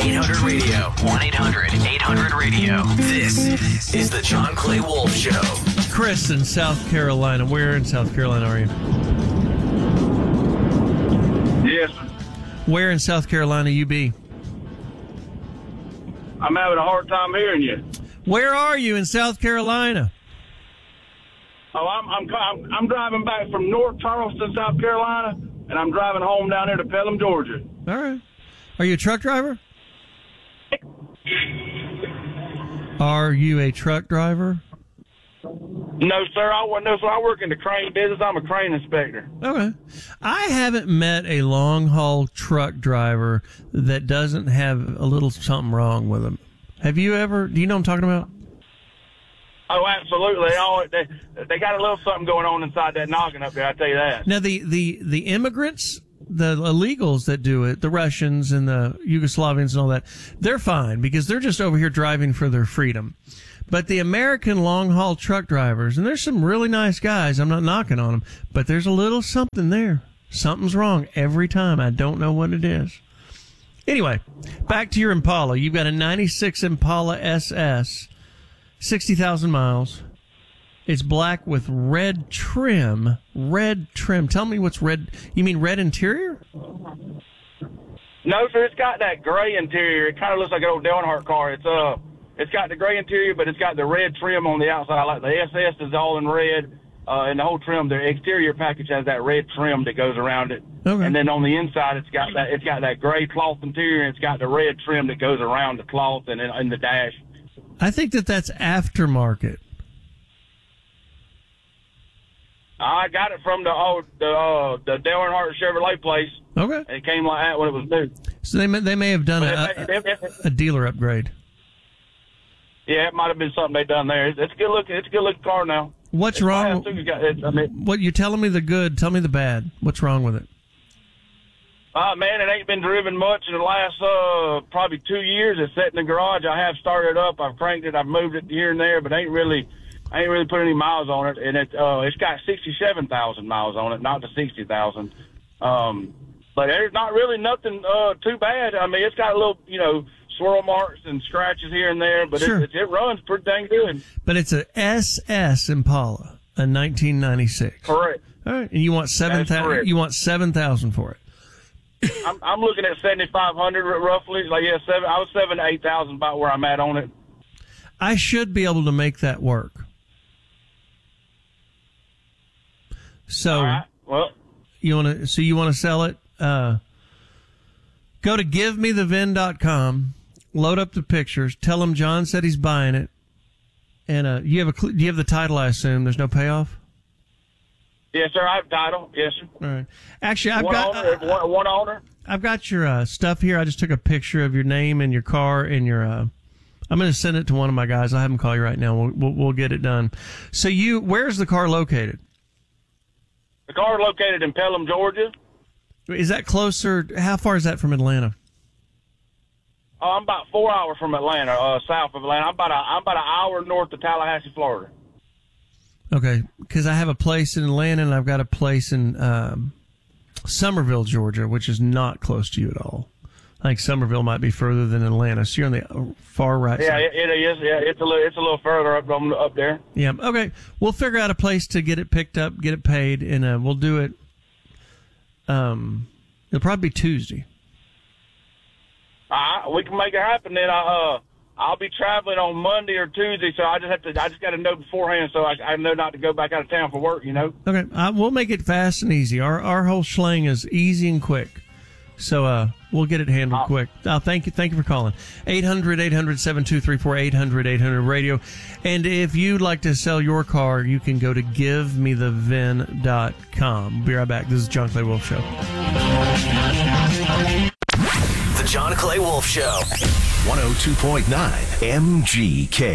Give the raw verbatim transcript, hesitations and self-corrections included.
eight hundred radio. one eight hundred eight hundred radio. This is the John Clay Wolf Show. Chris in South Carolina. Where in South Carolina are you? Yes. Where in South Carolina you be? I'm having a hard time hearing you. Where are you in South Carolina? Oh, I'm I'm I'm, I'm driving back from North Charleston, South Carolina, and I'm driving home down here to Pelham, Georgia. All right. Are you a truck driver? Are you a truck driver? No, sir. I no, sir. I work in the crane business. I'm a crane inspector. Okay. I haven't met a long haul truck driver that doesn't have a little something wrong with them. Have you ever? Do you know what I'm talking about? Oh, absolutely. They, all, they, they got a little something going on inside that noggin up there, I tell you that. Now, the, the, the immigrants, the illegals that do it, the Russians and the Yugoslavians and all that, they're fine because they're just over here driving for their freedom. But the American long-haul truck drivers, and there's some really nice guys, I'm not knocking on them, but there's a little something there. Something's wrong every time. I don't know what it is. Anyway, back to your Impala. You've got a ninety-six Impala S S. sixty thousand miles. It's black with red trim. Red trim. Tell me what's red. You mean red interior? No, sir. It's got that gray interior. It kind of looks like an old Dellenhart car. It's uh, it's got the gray interior, but it's got the red trim on the outside. Like the S S is all in red, uh, and the whole trim, the exterior package has that red trim that goes around it. Okay. And then on the inside, it's got that it's got that gray cloth interior, and it's got the red trim that goes around the cloth and in the dash. I think that that's aftermarket. I got it from the old the uh, the Dellenhart Chevrolet place. Okay. And it came like that when it was new. So they may, they may have done a, It- it- it- a, a dealer upgrade. Yeah, it might have been something they done there. It's, it's a good looking. It's a good looking car now. What's It's wrong? fast, too. You got- it- I mean, What you're telling me the good, tell me the bad. What's wrong with it? uh, man, it ain't been driven much in the last uh probably two years. It's sat in the garage. I have started up. I've cranked it. I've moved it here and there, but ain't really, I ain't really put any miles on it. And it uh it's got sixty-seven thousand miles on it, not the sixty thousand. Um, but there's not really nothing uh too bad. I mean, it's got a little, you know, swirl marks and scratches here and there, but Sure. it, it, it runs pretty dang good. But it's a S S Impala, a nineteen ninety-six. Correct. All right, and you want seven That's thousand. correct. You want seven thousand for it. I'm, I'm looking at seventy-five hundred roughly. Like, yeah, seven, I was seven to eight thousand about where I'm at on it. I should be able to make that work. So All right. Well, you want to? So you want to sell it? Uh, go to give me the V I N dot com. Load up the pictures. Tell them John said he's buying it. And uh, you have a? cl- Do you have the title? I assume there's no payoff. yes, sir. I have title. Yes, sir. All right. Actually, I've one got. owner. Uh, one, one owner. I've got your uh, stuff here. I just took a picture of your name and your car and your. Uh, I'm going to send it to one of my guys. I'll have him call you right now. We'll, we'll we'll get it done. So you, where's the car located? The car is located in Pelham, Georgia. Is that closer? How far is that from Atlanta? Oh, I'm about four hours from Atlanta, uh, south of Atlanta. I'm about a, I'm about an hour north of Tallahassee, Florida. Okay, because I have a place in Atlanta and I've got a place in um, Summerville, Georgia, which is not close to you at all. I think Summerville might be further than Atlanta. So you're on the far right Yeah, side. it, it is. Yeah, it's a little, it's a little further up um, up there. Yeah. Okay. We'll figure out a place to get it picked up, get it paid, and uh, we'll do it. Um, it'll probably be Tuesday. All right, we can make it happen. Then I, uh, I'll be traveling on Monday or Tuesday, so I just have to. I just got to know beforehand, so I, I know not to go back out of town for work. You know. Okay. Uh, we'll make it fast and easy. Our our whole schlang is easy and quick. So uh, we'll get it handled Uh, quick. Uh, thank you, thank you for calling. eight hundred eight hundred seven two three four, eight hundred eight hundred radio. And if you'd like to sell your car, you can go to give me the V I N dot com. We'll be right back. This is John Clay Wolf Show. The John Clay Wolf Show. one oh two point nine M G K.